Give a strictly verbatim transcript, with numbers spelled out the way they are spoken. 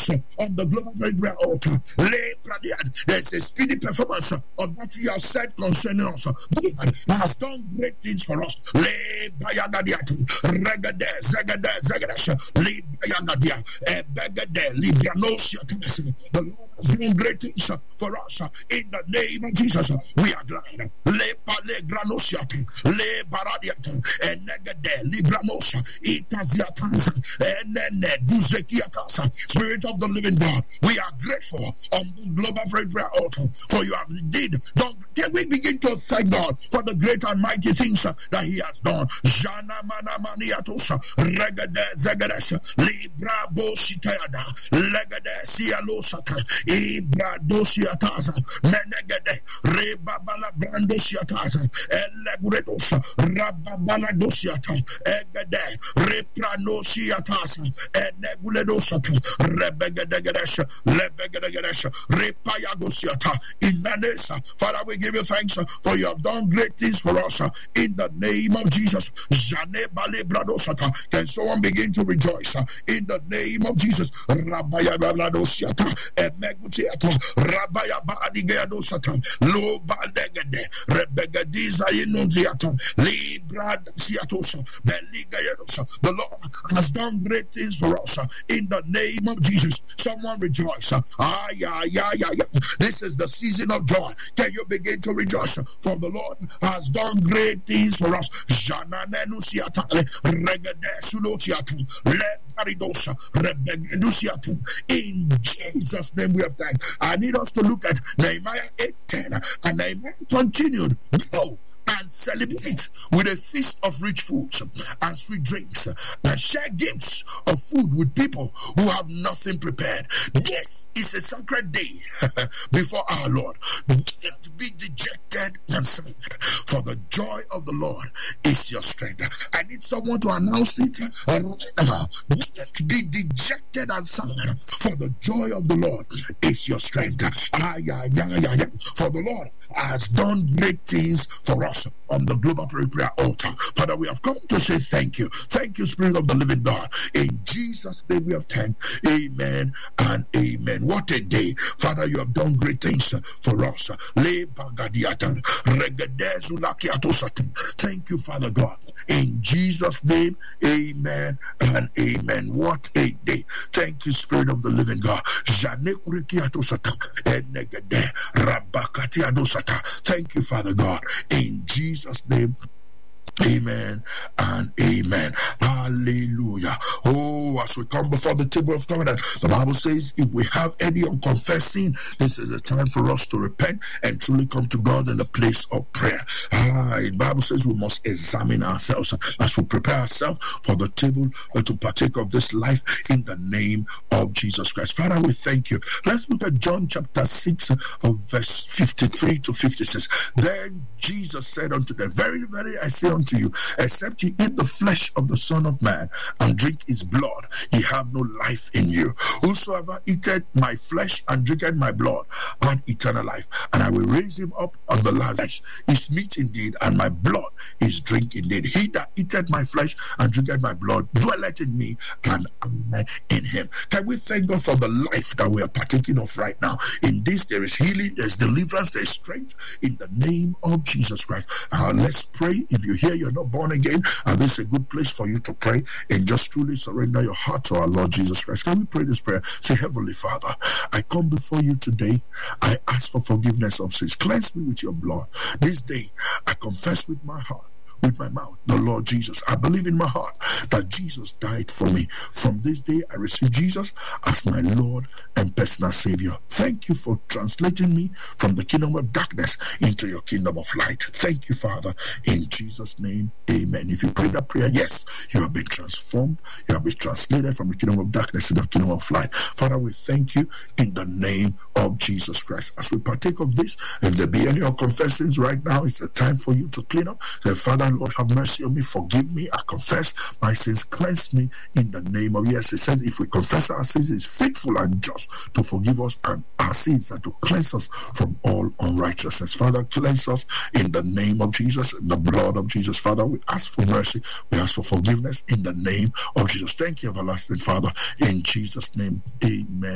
us on the global prayer altar. There's a speedy performance of that you have said concerning us. God has done great things for us. The Lord has done great things for us. In the name of Jesus, we are glad. Le pale granosiat, le baradiat, and negade, libranosha, itaziatas, and then duzekiatas. Spirit of the living God, we are grateful on the global prayer altar for you have indeed done. Can we begin to thank God for the great and mighty things that He has done? Jana mana maniatosa, regade zegadesh, libra bositayada, legade sialosata, ibra dosiatasa, menegade, rebabala brandosiatasa, elegredosa, rababala dosiata, egade, repranosiatasa, eneguledosata, rebegadegadesh, lebegadegadesh, repayagosiata, inanesa. Father, we give you thanks for you have done great things for us in the name of Jesus. Can someone begin to rejoice in the name of Jesus? Rabaya Bladosiata, Emegutiata, Rabaya Badigadosata, Lo Badegade, Rebegadiza Inunziata, Libra Siatosa, Beligayadosa. The Lord has done great things for us in the name of Jesus. Someone rejoice. Ah, yeah, yeah, yeah, yeah. This is the season of joy. Can you begin to rejoice? For the Lord has done great things for us. In Jesus' name we have thanked. I need us to look at Nehemiah eight ten, and Nehemiah continued. Go and celebrate with a feast of rich foods and sweet drinks, and share gifts of food with people who have nothing prepared. This is a sacred day before our Lord. Don't be dejected and sad, for the joy of the Lord is your strength. I need someone to announce it. Don't be dejected and sad, for the joy of the Lord is your strength. Ah, yeah, yeah, yeah, yeah. For the Lord has done great things for us on the global prayer altar. Father, we have come to say thank you. Thank you, Spirit of the living God. In Jesus' name we have thanked. Amen and amen. What a day. Father, you have done great things for us. Thank you, Father God. In Jesus' name, amen and amen. What a day. Thank you, Spirit of the living God. Thank you, Father God. In Jesus' name, amen and amen. Hallelujah. Oh, as we come before the table of covenant, the Bible says if we have any unconfessed sin, this is the time for us to repent and truly come to God in the place of prayer. Ah, the Bible says we must examine ourselves as we prepare ourselves for the table uh, to partake of this life in the name of Jesus Christ. Father, we thank you. Let's look at John chapter six of verse fifty-three to fifty-six. Then Jesus said unto them, Very, very, I say unto you, except ye eat the flesh of the Son of Man and drink his blood, ye have no life in you. Whosoever eateth my flesh and drinketh my blood hath eternal life, and I will raise him up on the last day. His meat indeed, and my blood is drink indeed. He that eateth my flesh and drinketh my blood dwelleth in me, and I in him. Can we thank God for the life that we are partaking of right now? In this there is healing, there is deliverance, there is strength in the name of Jesus Christ. Uh, let's pray. If you hear you're not born again, and this is a good place for you to pray and just truly surrender your heart to our Lord Jesus Christ. Can we pray this prayer? Say, Heavenly Father, I come before you today. I ask for forgiveness of sins. Cleanse me with your blood. This day, I confess with my heart, with my mouth, the Lord Jesus. I believe in my heart that Jesus died for me. From this day, I receive Jesus as my Lord and personal Savior. Thank you for translating me from the kingdom of darkness into your kingdom of light. Thank you, Father. In Jesus' name, amen. If you pray that prayer, yes, you have been transformed. You have been translated from the kingdom of darkness to the kingdom of light. Father, we thank you in the name of Jesus Christ. As we partake of this, if there be any unconfessed sins right now, it's the time for you to clean up. Say, Father, Lord, have mercy on me, forgive me, I confess my sins, cleanse me in the name of, yes, it says if we confess our sins, it's faithful and just to forgive us and our sins and to cleanse us from all unrighteousness. Father, cleanse us in the name of Jesus, in the blood of Jesus. Father, we ask for mercy, we ask for forgiveness in the name of Jesus. Thank you, everlasting Father, in Jesus' name, amen.